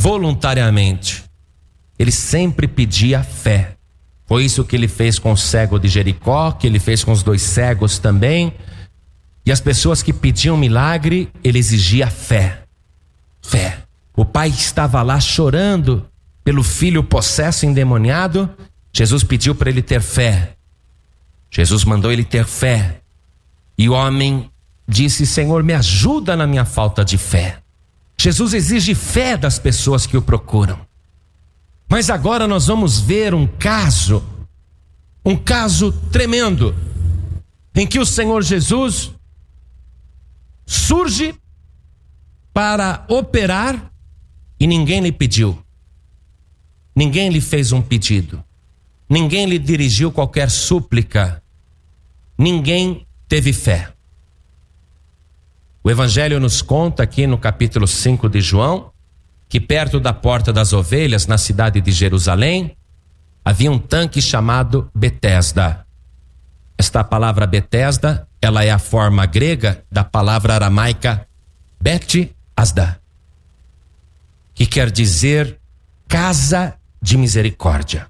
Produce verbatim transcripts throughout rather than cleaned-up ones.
voluntariamente. Ele sempre pedia fé. Foi isso que ele fez com o cego de Jericó, que ele fez com os dois cegos também. E as pessoas que pediam milagre, ele exigia fé. Fé. O pai estava lá chorando pelo filho possesso, endemoniado. Jesus pediu para ele ter fé. Jesus mandou ele ter fé. E o homem disse: Senhor, me ajuda na minha falta de fé. Jesus exige fé das pessoas que o procuram. Mas agora nós vamos ver um caso, um caso tremendo, em que o Senhor Jesus surge para operar e ninguém lhe pediu. Ninguém lhe fez um pedido. Ninguém lhe dirigiu qualquer súplica. Ninguém teve fé. O Evangelho nos conta aqui no capítulo cinco de João, que perto da porta das ovelhas, na cidade de Jerusalém, havia um tanque chamado Betesda. Esta palavra Betesda, ela é a forma grega da palavra aramaica Bet Asda, que quer dizer casa de misericórdia.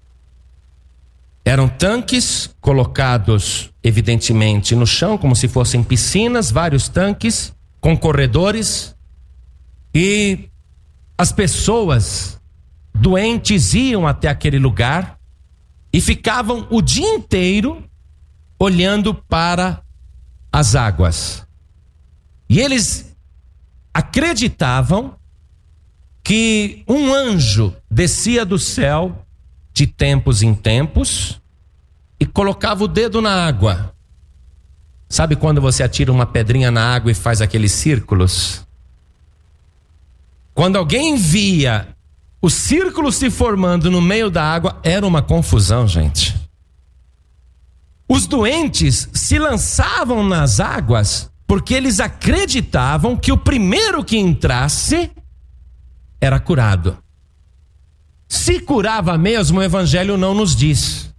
Eram tanques colocados, evidentemente, no chão, como se fossem piscinas, vários tanques com corredores, e as pessoas doentes iam até aquele lugar e ficavam o dia inteiro olhando para as águas. E eles acreditavam que um anjo descia do céu de tempos em tempos e colocava o dedo na água. Sabe quando você atira uma pedrinha na água e faz aqueles círculos? Quando alguém via o círculo se formando no meio da água, era uma confusão, gente. Os doentes se lançavam nas águas porque eles acreditavam que o primeiro que entrasse era curado. Se curava mesmo, o Evangelho não nos diz.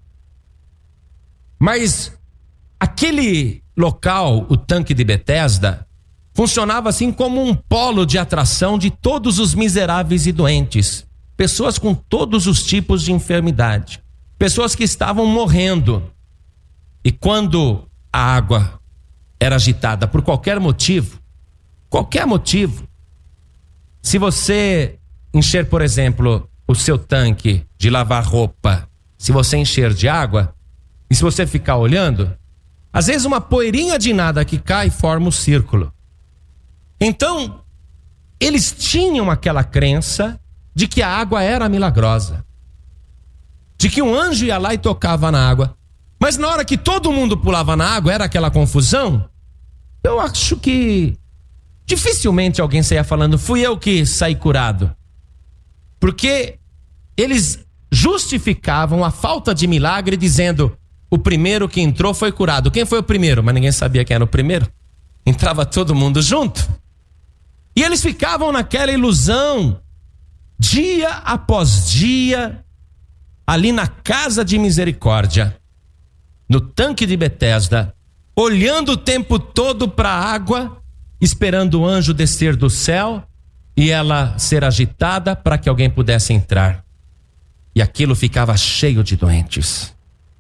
Mas aquele local, o tanque de Betesda, funcionava assim como um polo de atração de todos os miseráveis e doentes. Pessoas com todos os tipos de enfermidade. Pessoas que estavam morrendo. E quando a água era agitada por qualquer motivo, qualquer motivo, se você encher, por exemplo, o seu tanque de lavar roupa, se você encher de água, e se você ficar olhando, às vezes uma poeirinha de nada que cai forma um círculo. Então, eles tinham aquela crença de que a água era milagrosa, de que um anjo ia lá e tocava na água. Mas na hora que todo mundo pulava na água, era aquela confusão. Eu acho que dificilmente alguém saía falando: fui eu que saí curado. Porque eles justificavam a falta de milagre dizendo: o primeiro que entrou foi curado. Quem foi o primeiro? Mas ninguém sabia quem era o primeiro. Entrava todo mundo junto. E eles ficavam naquela ilusão, dia após dia, ali na casa de misericórdia, no tanque de Betesda, olhando o tempo todo para a água, esperando o anjo descer do céu e ela ser agitada para que alguém pudesse entrar. E aquilo ficava cheio de doentes.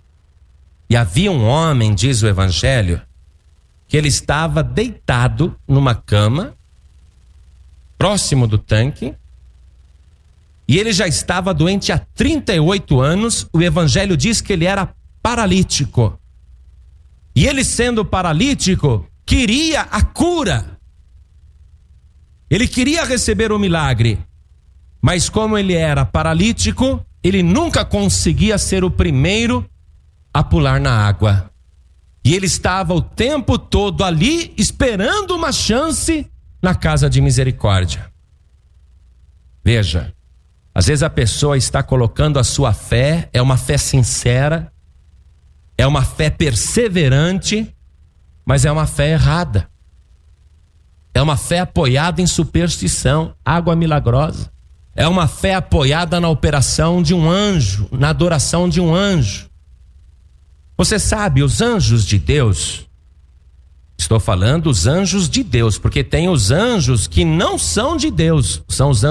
E havia um homem, diz o Evangelho, que ele estava deitado numa cama, próximo do tanque, e ele já estava doente há trinta e oito anos. O Evangelho diz que ele era paralítico. E ele, sendo paralítico, queria a cura. Ele queria receber o milagre. Mas como ele era paralítico, ele nunca conseguia ser o primeiro a pular na água. E ele estava o tempo todo ali, esperando uma chance na casa de misericórdia. Veja, às vezes a pessoa está colocando a sua fé, é uma fé sincera, é uma fé perseverante, mas é uma fé errada. É uma fé apoiada em superstição, água milagrosa. É uma fé apoiada na operação de um anjo, na adoração de um anjo. Você sabe, os anjos de Deus, estou falando os anjos de Deus, porque tem os anjos que não são de Deus, são os anjos